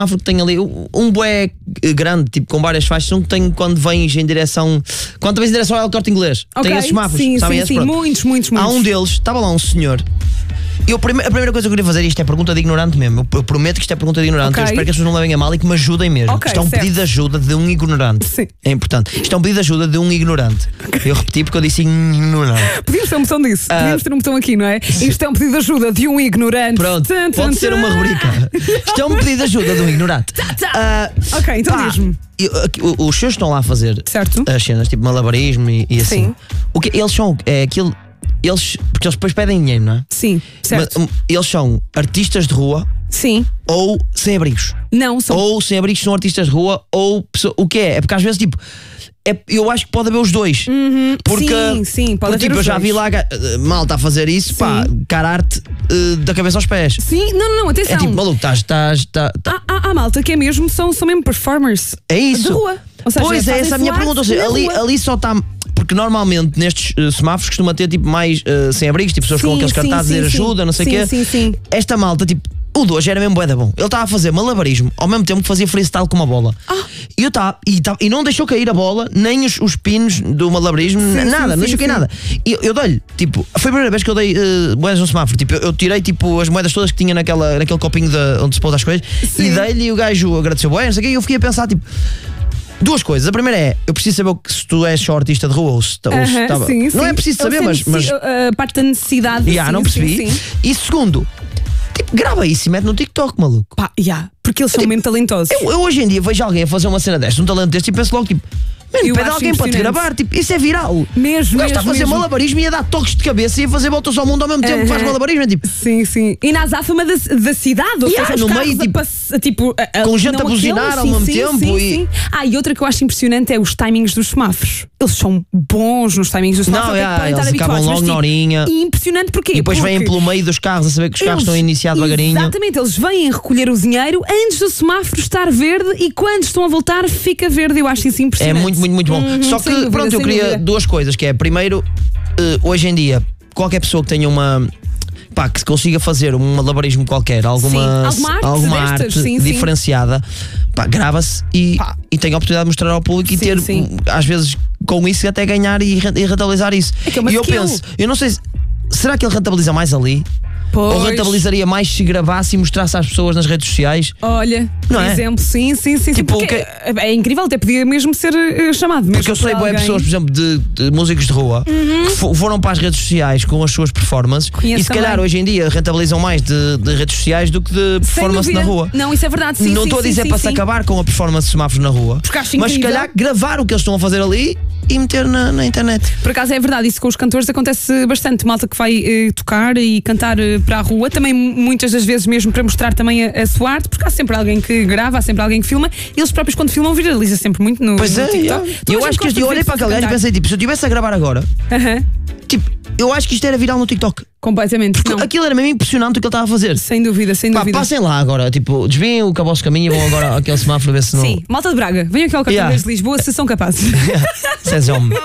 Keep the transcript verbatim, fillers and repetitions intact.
semáforo que tem ali um bué grande, tipo com várias faixas, um que tem quando vens em direção, quando vens em direção ao Corte Inglês, okay. tem esses semáforos, sim, sabem sim, esses? sim. Muitos, muitos, muitos. Há um deles, estava lá um senhor. Eu, a primeira coisa que eu queria fazer, isto é pergunta de ignorante mesmo. Eu, eu prometo que isto é pergunta de ignorante. Okay. Eu espero que as pessoas não levem a mal e que me ajudem mesmo. Okay, isto é um certo. pedido de ajuda de um ignorante. Sim. É importante. Isto é um pedido de ajuda de um ignorante. Okay. Eu repeti porque eu disse ignorante. Podíamos ter um botão disso. Uh, Podíamos ter um botão aqui, não é? Isto é um pedido de ajuda de um ignorante. Pronto, tum, tum, pode tum. ser uma rubrica. Isto é um pedido de ajuda de um ignorante. Uh, ok, então pá, diz-me. Os seus estão lá a fazer certo. as cenas, tipo malabarismo e, e assim. Sim. O que eles são? É aquilo. Eles, porque eles depois pedem dinheiro, não é? Sim, certo. Mas, eles são artistas de rua. Sim. Ou sem-abrigos. Não, são. Ou sem-abrigos são artistas de rua, ou pessoa, o que é? É porque às vezes, tipo, é, eu acho que pode haver os dois. Uhum. Porque, sim, sim, pode porque, haver tipo, os eu já dois. vi lá uh, malta a fazer isso, sim. Pá, cara arte uh, da cabeça aos pés. Sim, não, não, não, atenção. É tipo, maluco, estás. estás tá, tá. Há, há, há malta que é mesmo, são, são mesmo performers. É isso. De rua. Ou seja, pois é, essa é a minha pergunta. Ou seja, ali, ali só está. Porque normalmente nestes uh, semáforos costuma ter tipo mais uh, sem-abrigos, tipo pessoas sim, com aqueles cartazes a dizer ajuda, não sei o quê. Sim, sim. Esta malta, tipo, o de hoje era mesmo bué da bom. Ele estava a fazer malabarismo ao mesmo tempo que fazia freestyle com uma bola. Ah. E eu tava, e, tava, e não deixou cair a bola, nem os, os pinos do malabarismo, sim, nada, sim, não deixou sim, cair sim. nada. E eu, eu dei-lhe, tipo, foi a primeira vez que eu dei uh, moedas no semáforo. Tipo, eu, eu tirei tipo as moedas todas que tinha naquela, naquele copinho de, onde se pôs as coisas sim. e dei-lhe e o gajo agradeceu bué, não sei o quê, e eu fiquei a pensar, tipo. Duas coisas. A primeira é, eu preciso saber se tu és só artista de rua ou se, uh-huh, ou se tava... sim, Não sim. é preciso saber, mas, mas... A parte da necessidade. Yeah, sim, não percebi. Sim, sim. E segundo, tipo, grava isso e mete no TikTok, maluco. Pá, yeah, porque eles são tipo, mesmo talentosos. Eu, eu hoje em dia vejo alguém a fazer uma cena desta, um talento deste, e penso logo, tipo, mano, pede alguém para te gravar, tipo, isso é viral. Mesmo, o gajo está a fazer mesmo. malabarismo e a dar toques de cabeça e a fazer voltas ao mundo ao mesmo tempo uh-huh. que faz malabarismo, é tipo. Sim, sim. E na azáfama da, da cidade, ou yeah, seja, no meio, tipo, a, tipo a, com gente a buzinar ao mesmo sim, tempo. Sim, e... sim. Ah, e outra que eu acho impressionante é os timings dos semáforos. Eles são bons nos timings dos semáforos. Não, yeah, eles acabam logo na horinha. E impressionante porquê? E depois Porque vêm pelo meio dos carros a saber que os carros eles, estão a iniciar devagarinho. Exatamente, eles vêm recolher o dinheiro antes do semáforo estar verde e quando estão a voltar fica verde. Eu acho isso impressionante. É muito, muito, muito bom. Uhum, Só que, dúvida, pronto, eu queria dúvida. duas coisas, que é, primeiro, uh, hoje em dia, qualquer pessoa que tenha uma... Pá, que consiga fazer um malabarismo qualquer, alguma, sim, alguma arte, alguma destas, arte sim, diferenciada, pá, grava-se e, e tem a oportunidade de mostrar ao público sim, e ter, sim. às vezes, com isso até ganhar e, e rentabilizar isso. É que é uma e eu skill. penso, eu não sei, se, será que ele rentabiliza mais ali? Pois. Ou rentabilizaria mais se gravasse e mostrasse às pessoas nas redes sociais? Olha, não por é? exemplo, sim, sim, sim. Tipo, sim que... é incrível, até podia mesmo ser uh, chamado. Mesmo porque eu sei boas pessoas, por exemplo, de, de músicos de rua uhum. que for, foram para as redes sociais com as suas performances. Conheço e se também. calhar hoje em dia rentabilizam mais de, de redes sociais do que de performance na rua. Não, isso é verdade, sim. Não estou a dizer sim, para sim, se acabar com a performance de semáforos na rua, mas se calhar gravar o que eles estão a fazer ali e meter na, na internet. Por acaso é verdade, isso com os cantores acontece bastante. Malta que vai uh, tocar e cantar uh, para a rua, também muitas das vezes mesmo para mostrar também a, a sua arte, porque há sempre alguém que grava, há sempre alguém que filma. Eles próprios quando filmam viraliza sempre muito no, pois no é, TikTok. É. Eu acho que este, eu olhei para aquele gajo e pensei, tipo, se eu estivesse a gravar agora, uh-huh. tipo, eu acho que isto era viral no TikTok. Completamente. Porque não. aquilo era mesmo impressionante o que ele estava a fazer. Sem dúvida, sem Pá, dúvida. Passem lá agora, tipo, desviem o vosso caminho e vão agora àquele semáforo ver se não. Sim, malta de Braga, venham aqui ao Cartão yeah. de Lisboa se são capazes. Se és homem.